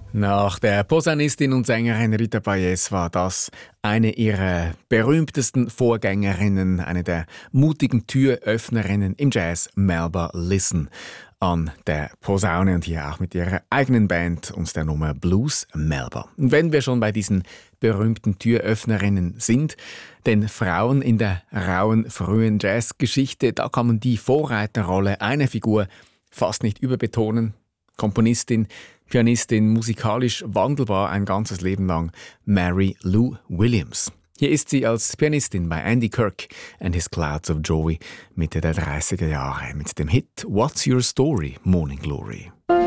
Nach der Posaunistin und Sängerin Rita Payés war das eine ihrer berühmtesten Vorgängerinnen, eine der mutigen Türöffnerinnen im Jazz, Melba Lisson, an der Posaune und hier auch mit ihrer eigenen Band und der Nummer Blues Melba. Und wenn wir schon bei diesen berühmten Türöffnerinnen sind, denn Frauen in der rauen, frühen Jazzgeschichte, da kann man die Vorreiterrolle einer Figur fast nicht überbetonen. Komponistin, Pianistin, musikalisch wandelbar ein ganzes Leben lang, Mary Lou Williams. Hier ist sie als Pianistin bei Andy Kirk and His Clouds of Joy Mitte der 30er Jahre mit dem Hit What's Your Story, Morning Glory.